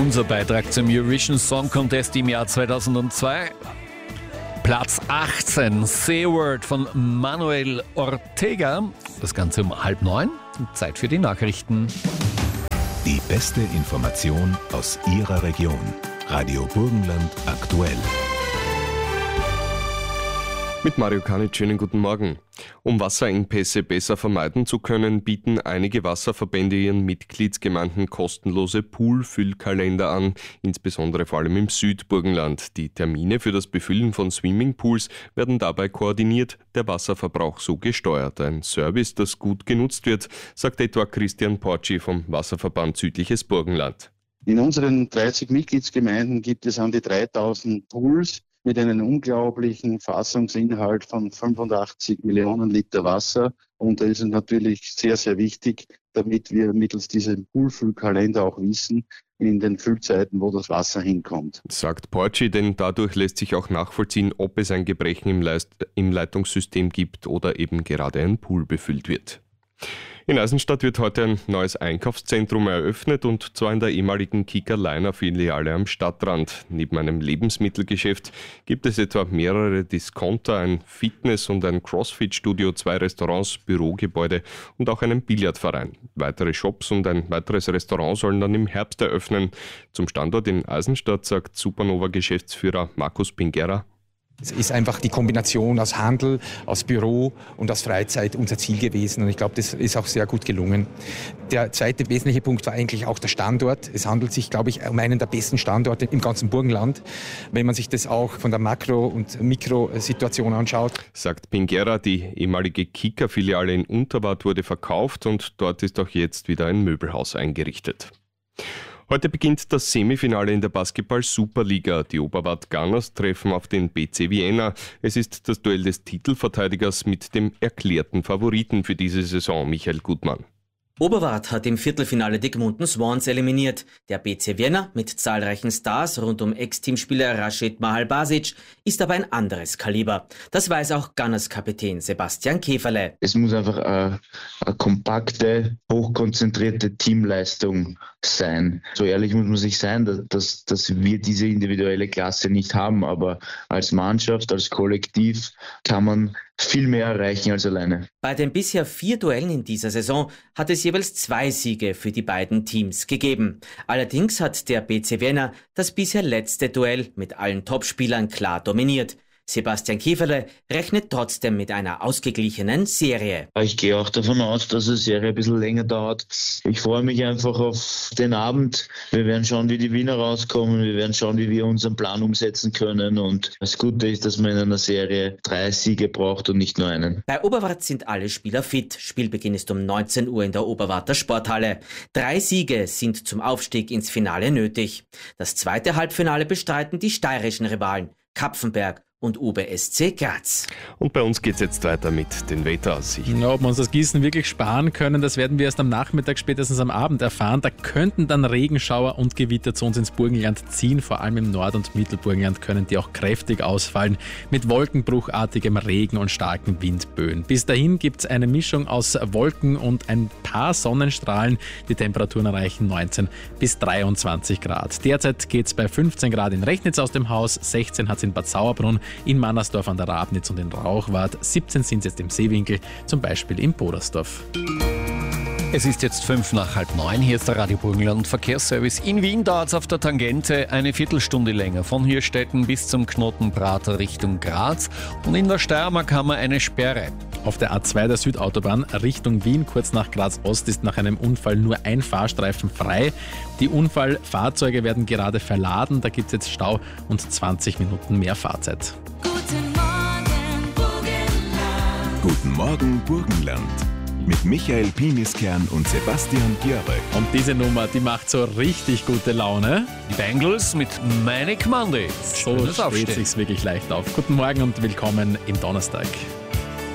Unser Beitrag zum Eurovision Song Contest im Jahr 2002. Platz 18, Say a Word von Manuel Ortega. Das Ganze um 8:30. Zeit für die Nachrichten. Die beste Information aus Ihrer Region. Radio Burgenland aktuell. Mit Mario Kanitsch, schönen guten Morgen. Um Wasserengpässe besser vermeiden zu können, bieten einige Wasserverbände ihren Mitgliedsgemeinden kostenlose Poolfüllkalender an, insbesondere vor allem im Südburgenland. Die Termine für das Befüllen von Swimmingpools werden dabei koordiniert, der Wasserverbrauch so gesteuert. Ein Service, das gut genutzt wird, sagt etwa Christian Porci vom Wasserverband Südliches Burgenland. In unseren 30 Mitgliedsgemeinden gibt es an die 3000 Pools mit einem unglaublichen Fassungsinhalt von 85 Millionen Liter Wasser. Und da ist es natürlich sehr, sehr wichtig, damit wir mittels diesem Poolfüllkalender auch wissen, in den Füllzeiten, wo das Wasser hinkommt. Sagt Porci, denn dadurch lässt sich auch nachvollziehen, ob es ein Gebrechen im Leitungssystem gibt oder eben gerade ein Pool befüllt wird. In Eisenstadt wird heute ein neues Einkaufszentrum eröffnet, und zwar in der ehemaligen Kika-Liner-Filiale am Stadtrand. Neben einem Lebensmittelgeschäft gibt es etwa mehrere Discounter, ein Fitness- und ein Crossfit-Studio, 2 Restaurants, Bürogebäude und auch einen Billardverein. Weitere Shops und ein weiteres Restaurant sollen dann im Herbst eröffnen. Zum Standort in Eisenstadt sagt Supernova-Geschäftsführer Markus Pinguera: Es ist einfach die Kombination aus Handel, aus Büro und aus Freizeit unser Ziel gewesen, und ich glaube, das ist auch sehr gut gelungen. Der zweite wesentliche Punkt war eigentlich auch der Standort. Es handelt sich, glaube ich, um einen der besten Standorte im ganzen Burgenland, wenn man sich das auch von der Makro- und Mikrosituation anschaut. Sagt Pinguera, die ehemalige Kika-Filiale in Unterwart wurde verkauft und dort ist auch jetzt wieder ein Möbelhaus eingerichtet. Heute beginnt das Semifinale in der Basketball-Superliga. Die Oberwart Gunners treffen auf den BC Vienna. Es ist das Duell des Titelverteidigers mit dem erklärten Favoriten für diese Saison, Michael Gutmann. Oberwart hat im Viertelfinale die Gmunden Swans eliminiert. Der BC Vienna mit zahlreichen Stars rund um Ex-Teamspieler Rashid Mahal-Basic ist aber ein anderes Kaliber. Das weiß auch Gunners-Kapitän Sebastian Käferle. Es muss einfach eine kompakte, hochkonzentrierte Teamleistung sein. So ehrlich muss man sich sein, dass wir diese individuelle Klasse nicht haben, aber als Mannschaft, als Kollektiv kann man viel mehr erreichen als alleine. Bei den bisher 4 Duellen in dieser Saison hat es jeweils 2 Siege für die beiden Teams gegeben. Allerdings hat der BC Vienna das bisher letzte Duell mit allen Topspielern klar dominiert. Sebastian Käferle rechnet trotzdem mit einer ausgeglichenen Serie. Ich gehe auch davon aus, dass die Serie ein bisschen länger dauert. Ich freue mich einfach auf den Abend. Wir werden schauen, wie die Wiener rauskommen. Wir werden schauen, wie wir unseren Plan umsetzen können. Und das Gute ist, dass man in einer Serie 3 Siege braucht und nicht nur einen. Bei Oberwart sind alle Spieler fit. Spielbeginn ist um 19 Uhr in der Oberwarter Sporthalle. 3 Siege sind zum Aufstieg ins Finale nötig. Das zweite Halbfinale bestreiten die steirischen Rivalen Kapfenberg und UBSC Graz. Und bei uns geht es jetzt weiter mit den Wetteraussichten. Ja, ob wir uns das Gießen wirklich sparen können, das werden wir erst am Nachmittag, spätestens am Abend erfahren. Da könnten dann Regenschauer und Gewitter zu uns ins Burgenland ziehen. Vor allem im Nord- und Mittelburgenland können die auch kräftig ausfallen, mit wolkenbruchartigem Regen und starken Windböen. Bis dahin gibt es eine Mischung aus Wolken und ein paar Sonnenstrahlen. Die Temperaturen erreichen 19 bis 23 Grad. Derzeit geht es bei 15 Grad in Rechnitz aus dem Haus, 16 hat es in Bad Sauerbrunn, in Mannersdorf an der Rabnitz und in Rauchwart, 17 sind es jetzt im Seewinkel, zum Beispiel in Bodersdorf. Es ist jetzt 8:05. Hier ist der Radio Burgenland Verkehrsservice. In Wien dauert es auf der Tangente eine Viertelstunde länger, von Hirstetten bis zum Knoten Prater Richtung Graz. Und in der Steiermark haben wir eine Sperre. Auf der A2 der Südautobahn Richtung Wien, kurz nach Graz Ost, ist nach einem Unfall nur ein Fahrstreifen frei. Die Unfallfahrzeuge werden gerade verladen, da gibt es jetzt Stau und 20 Minuten mehr Fahrzeit. Guten Morgen Burgenland. Mit Michael Piniskern und Sebastian Gierre. Und diese Nummer, die macht so richtig gute Laune. Die Bangles mit Manic Monday. So steht sich's wirklich leicht auf. Guten Morgen und willkommen im Donnerstag.